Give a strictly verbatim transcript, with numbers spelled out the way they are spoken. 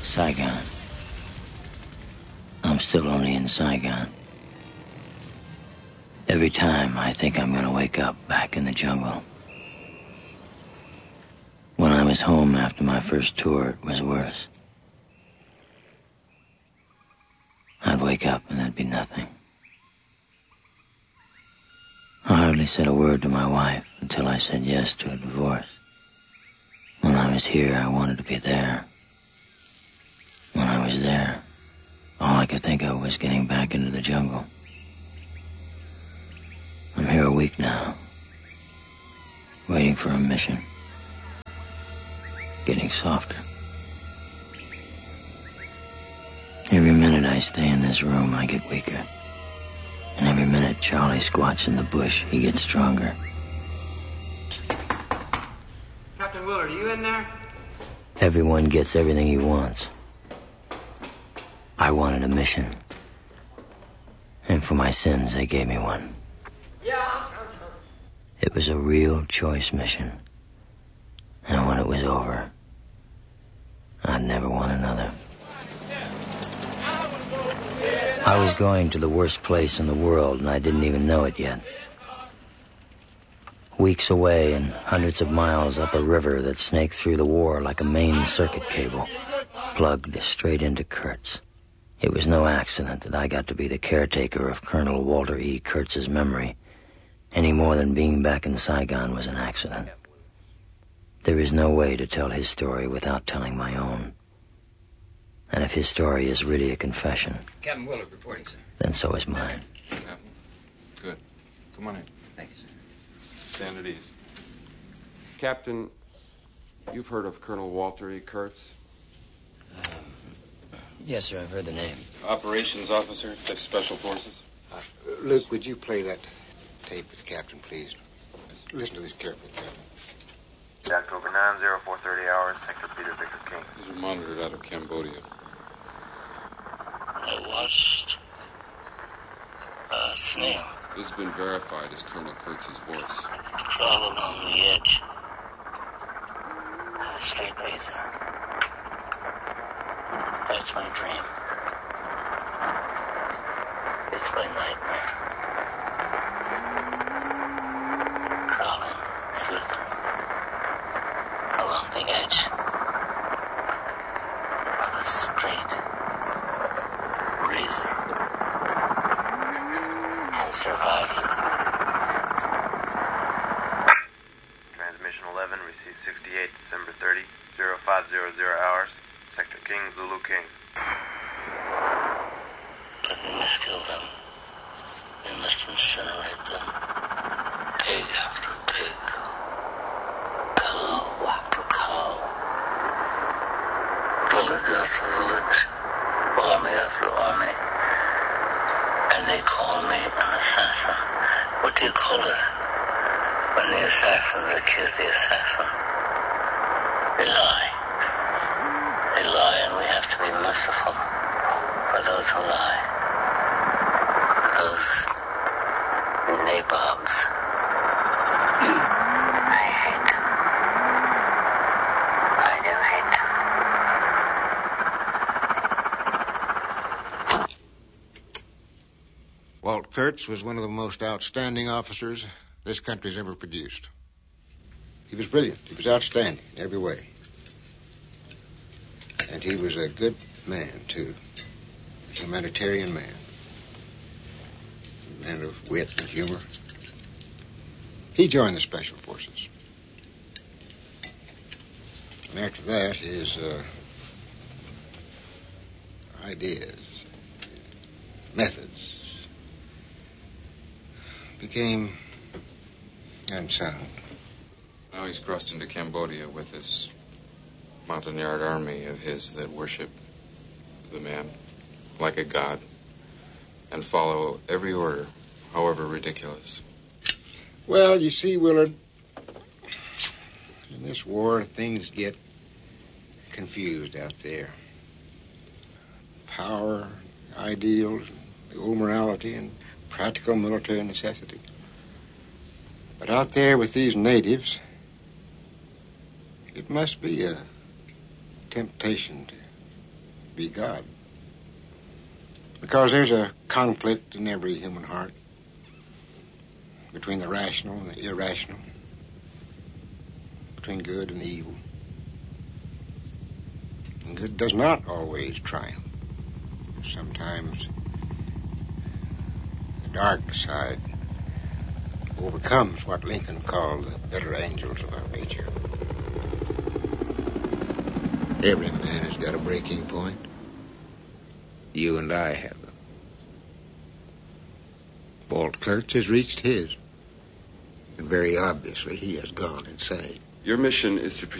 Saigon. I'm still only in Saigon. Every time I think I'm gonna wake up back in the jungle. When I was home after my first tour, it was worse. I'd wake up and there'd be nothing. I hardly said a word to my wife until I said yes to a divorce. When I was here, I wanted to be there. When I was there, all I could think of was getting back into the jungle. I'm here a week now, waiting for a mission. Getting softer. Every minute I stay in this room, I get weaker. And every minute Charlie squats in the bush, he gets stronger. Captain Willard, are you in there? Everyone gets everything he wants. I wanted a mission. And for my sins, they gave me one. Yeah. It was a real choice mission. And when it was over, I'd never want another. I was going to the worst place in the world, and I didn't even know it yet. Weeks away and hundreds of miles up a river that snaked through the war like a main circuit cable, plugged straight into Kurtz. It was no accident that I got to be the caretaker of Colonel Walter E. Kurtz's memory, any more than being back in Saigon was an accident. There is no way to tell his story without telling my own. And if his story is really a confession... Captain Willard reporting, sir. Then so is mine. Captain. Good. Come on in. Thank you, sir. Stand at ease. Captain, you've heard of Colonel Walter E. Kurtz? Um, yes, sir, I've heard the name. Operations Officer, fifth Special Forces. Uh, Luke, would you play that tape with the Captain, please? Listen to this carefully, Captain. October nine zero four thirty hours, Sector Peter Victor King. These are monitored out of Cambodia. I watched a snail This has been verified as Colonel Kurtz's voice. crawl along the edge of a straight razor. That's my dream. It's my nightmare. Crawling, slithering along the edge of a straight razor and surviving. Transmission eleven, received sixty-eight, December thirtieth, oh five hundred hours, Sector King, Zulu King. But we must kill them. We must incinerate them. Pig after pig. Cow after cow. Village after village. Army after army. And they call me an assassin. What do you call it? When the assassins accuse the assassin. They lie. They lie, and we have to be merciful for those who lie. For those nabobs. I hate them. I do hate them. Walt Kurtz was one of the most outstanding officers this country's ever produced. He was brilliant. He was outstanding in every way. And he was a good man, too. A humanitarian man. A man of wit and humor. He joined the Special Forces. And after that, his uh, ideas, methods, became unsound. Now he's crossed into Cambodia with this Montagnard army of his that worship the man like a god and follow every order, however ridiculous. Well, you see, Willard, in this war, things get confused out there. Power, ideals, the old morality, and practical military necessity. But out there with these natives, it must be a temptation to to be God. Because there's a conflict in every human heart between the rational and the irrational, between good and evil. And good does not always triumph. Sometimes the dark side overcomes what Lincoln called the better angels of our nature. Every man has got a breaking point. You and I have them. Walt Kurtz has reached his. And very obviously he has gone insane. Your mission is to